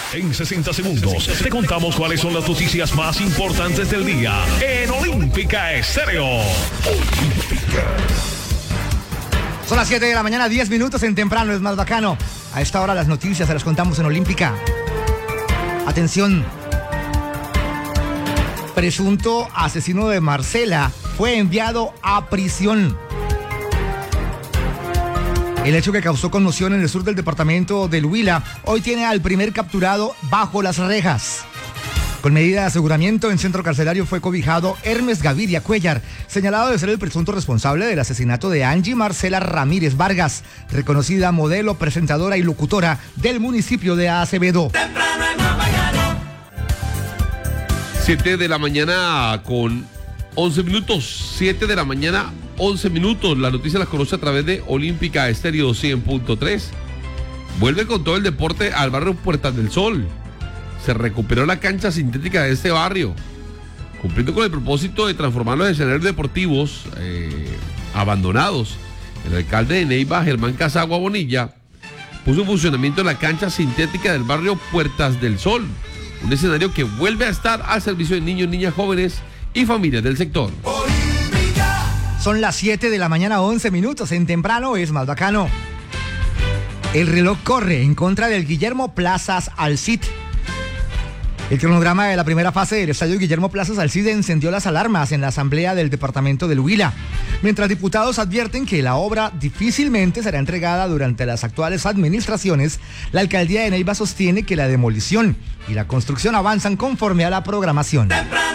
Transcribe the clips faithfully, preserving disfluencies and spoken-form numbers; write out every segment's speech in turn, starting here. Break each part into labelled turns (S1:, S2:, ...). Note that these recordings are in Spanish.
S1: En sesenta segundos te contamos cuáles son las noticias más importantes del día en Olímpica Estéreo. Olímpica.
S2: Son las siete de la mañana, diez minutos en temprano, es más bacano. A esta hora las noticias se las contamos en Olímpica. Atención. Presunto asesino de Marcela fue enviado a prisión. El hecho que causó conmoción en el sur del departamento del Huila hoy tiene al primer capturado bajo las rejas. Con medida de aseguramiento en centro carcelario fue cobijado Hermes Gaviria Cuellar, señalado de ser el presunto responsable del asesinato de Angie Marcela Ramírez Vargas, reconocida modelo, presentadora y locutora del municipio de Acevedo.
S3: siete de la mañana con once minutos, siete de la mañana, once minutos. La noticia las conoce a través de Olímpica Estéreo cien punto tres. Vuelve con todo el deporte al barrio Puertas del Sol. Se recuperó la cancha sintética de este barrio, cumpliendo con el propósito de transformar los escenarios deportivos eh, abandonados. El alcalde de Neiva, Germán Casagua Bonilla, puso en funcionamiento la cancha sintética del barrio Puertas del Sol, un escenario que vuelve a estar al servicio de niños, niñas, jóvenes y familias del sector.
S2: Son las siete de la mañana, once minutos. En temprano es más bacano. El reloj corre en contra del Guillermo Plazas al Cid. El cronograma de la primera fase del estadio Guillermo Plazas al Cid encendió las alarmas en la asamblea del departamento del Huila, mientras diputados advierten que la obra difícilmente será entregada durante las actuales administraciones. La alcaldía de Neiva sostiene que la demolición y la construcción avanzan conforme a la programación.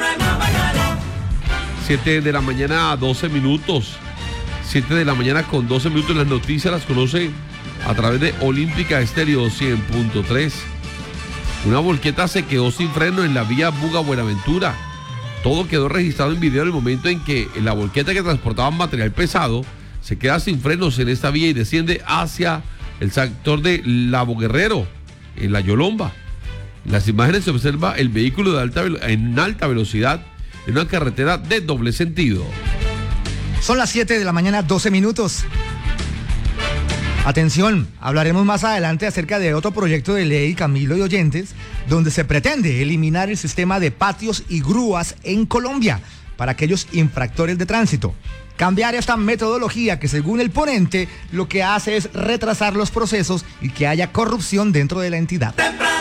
S3: siete de la mañana, doce minutos. siete de la mañana con doce minutos. Las noticias las conoce a través de Olímpica Estéreo cien punto tres. Una volqueta se quedó sin freno en la vía Buga-Buenaventura. Todo quedó registrado en video en el momento en que la volqueta que transportaba material pesado se queda sin frenos en esta vía y desciende hacia el sector de Lavo Guerrero, en La Yolomba. En las imágenes se observa el vehículo de alta, en alta velocidad en una carretera de doble sentido.
S2: Son las siete de la mañana, doce minutos. Atención, hablaremos más adelante acerca de otro proyecto de ley, Camilo y oyentes, donde se pretende eliminar el sistema de patios y grúas en Colombia para aquellos infractores de tránsito. Cambiar esta metodología que, según el ponente, lo que hace es retrasar los procesos y que haya corrupción dentro de la entidad.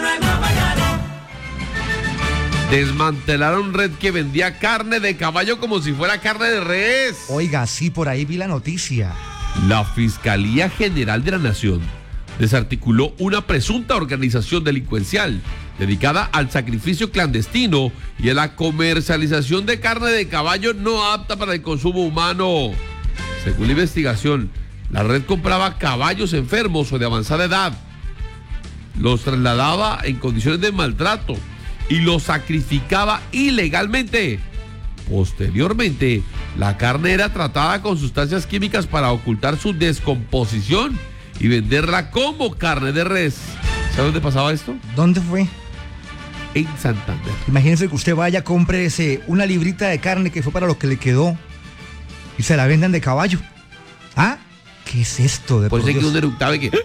S3: Desmantelaron red que vendía carne de caballo como si fuera carne de res.
S2: Oiga, sí, por ahí vi la noticia.
S3: La Fiscalía General de la Nación desarticuló una presunta organización delincuencial dedicada al sacrificio clandestino y a la comercialización de carne de caballo no apta para el consumo humano. Según la investigación, la red compraba caballos enfermos o de avanzada edad, los trasladaba en condiciones de maltrato y los sacrificaba ilegalmente. Posteriormente, la carne era tratada con sustancias químicas para ocultar su descomposición y venderla como carne de res. ¿Sabe dónde pasaba esto?
S2: ¿Dónde fue?
S3: En Santander.
S2: Imagínese que usted vaya, compre ese, una librita de carne que fue para lo que le quedó y se la vendan de caballo. ¿Ah? ¿Qué es esto? De
S3: Por eso que un eructado y que...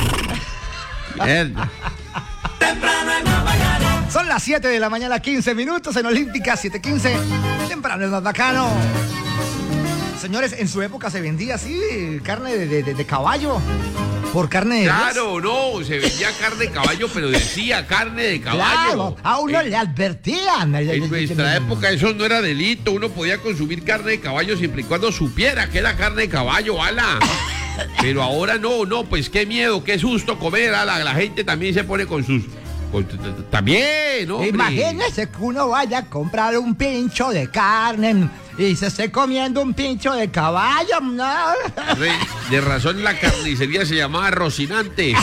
S2: Son las siete de la mañana, quince minutos en Olímpica, siete quince. Temprano es más bacano. Señores, en su época se vendía así, carne de, de, de caballo, por carne de
S3: Claro, res. No, se vendía carne de caballo, pero decía carne de caballo.
S2: Claro, a uno
S3: en,
S2: le advertían.
S3: En nuestra época eso no era delito, uno podía consumir carne de caballo siempre y cuando supiera que era carne de caballo, ala. Pero ahora no, no, pues qué miedo, qué susto comer, ala. La gente también se pone con sus... También, ¿no?
S2: Imagínese que uno vaya a comprar un pincho de carne y se esté comiendo un pincho de caballo, ¿no?
S3: De razón la carnicería se llamaba Rocinante.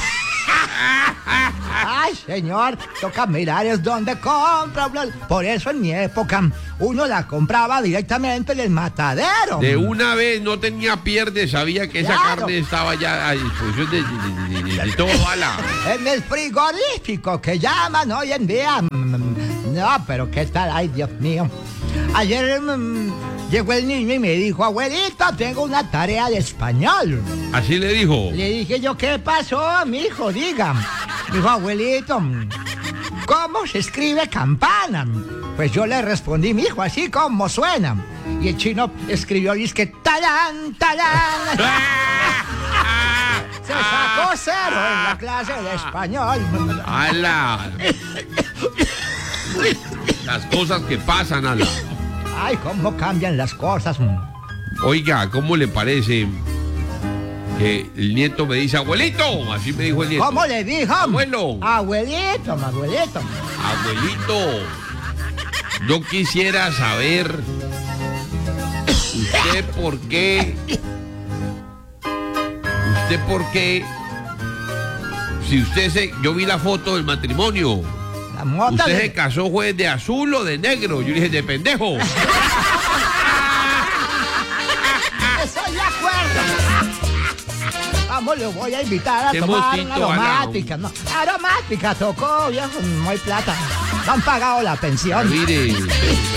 S2: Ay, señor, toca mirar es donde compra. Por eso en mi época uno la compraba directamente en el matadero.
S3: De una vez no tenía pierde, sabía que esa claro. carne estaba ya a disposición de, de, de, de, de todo bala.
S2: En el frigorífico que llaman hoy en día. No, pero qué tal, ay, Dios mío. Ayer mmm, llegó el niño y me dijo, abuelito, tengo una tarea de español.
S3: ¿Así le dijo?
S2: Le dije yo, ¿qué pasó, mijo? Diga. Dijo, abuelito, ¿cómo se escribe campana? Pues yo le respondí, mijo, así como suena. Y el chino escribió, y es que talán, talán. Se sacó cero en la clase de español.
S3: ¡Hala! Las cosas que pasan, Ala.
S2: Ay, cómo cambian las cosas.
S3: Oiga, ¿cómo le parece que el nieto me dice, abuelito? Así me dijo el nieto.
S2: ¿Cómo le dijo?
S3: Abuelo.
S2: Abuelito, abuelito.
S3: Abuelito, yo quisiera saber usted por qué, usted por qué, si usted se, yo vi la foto del matrimonio,
S2: La mota
S3: usted
S2: de...
S3: se casó fue de azul o de negro. Yo dije, de pendejo.
S2: Estoy de acuerdo. Vamos, le voy a invitar a
S3: Qué
S2: tomar
S3: motito,
S2: una aromática. No, aromática tocó, viejo, no hay plata. No han pagado la pensión.
S3: Mire.